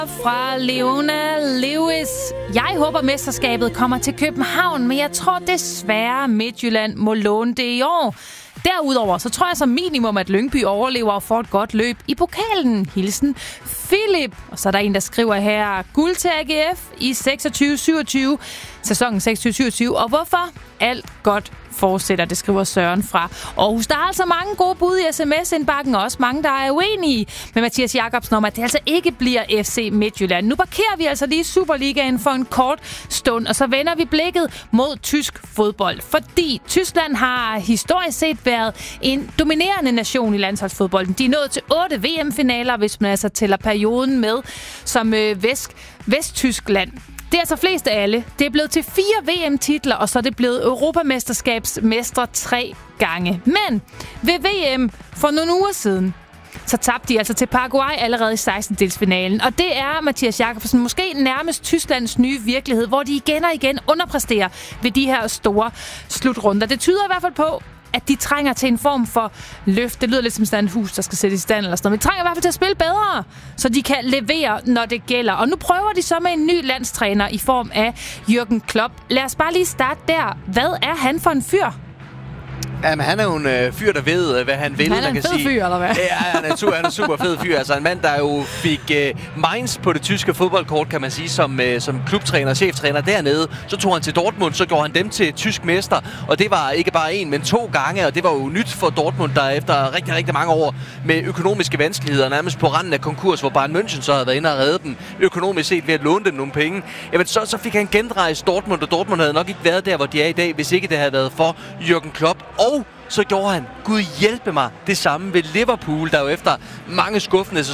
Fra Leona Lewis. Jeg håber, mesterskabet kommer til København, men jeg tror desværre, Midtjylland må låne det i år. Derudover så tror jeg som minimum, at Lyngby overlever og får et godt løb i pokalen. Hilsen Philip. Og så er der en, der skriver her: guld til AGF i 26-27. Sæsonen 26-27. Og hvorfor? Alt godt fortsætter, det skriver Søren fra Aarhus. Der er altså mange gode bud i sms-indbakken, og også mange, der er uenige med Mathias Jacobsen om, at det altså ikke bliver FC Midtjylland. Nu parkerer vi altså lige Superligaen for en kort stund, og så vender vi blikket mod tysk fodbold. Fordi Tyskland har historisk set været en dominerende nation i landsholdsfodbolden. De er nået til 8 VM-finaler, hvis man altså tæller perioden med som Vesttyskland. Det er altså flest af alle. Det er blevet til 4 VM-titler, og så er det blevet Europamesterskabsmestre 3 gange. Men ved VM for nogle uger siden, så tabte de altså til Paraguay allerede i 16-delsfinalen. Og det er, Mathias Jacobsen, måske nærmest Tysklands nye virkelighed, hvor de igen og igen underpræsterer ved de her store slutrunder. Det tyder i hvert fald på, at de trænger til en form for løft. Det lyder lidt som sådan et hus, der skal sættes i stand eller sådan noget. Men de trænger i hvert fald til at spille bedre, så de kan levere, når det gælder. Og nu prøver de så med en ny landstræner i form af Jürgen Klopp. Lad os bare lige starte der. Hvad er han for en fyr? Jamen, han er jo en fyr, der ved, hvad han vil. Han er en fed fyr, eller hvad? Ja, han er en super fed fyr. Altså en mand, der jo fik Mainz på det tyske fodboldkort, kan man sige, som klubtræner, cheftræner dernede. Så tog han til Dortmund, så gjorde han dem til tysk mester. Og det var ikke bare 1, men 2 gange. Og det var jo nyt for Dortmund, der efter rigtig, rigtig mange år med økonomiske vanskeligheder, nærmest på randen af konkurs, hvor Bayern München så havde været inde og redde dem økonomisk set ved at låne dem nogle penge. Jamen, så fik han genrejst Dortmund, og Dortmund havde nok ikke været der, hvor de er i dag, hvis ikke det havde været for Jürgen Klopp. Og så gjorde han, Gud hjælpe mig, det samme ved Liverpool, der jo efter mange skuffende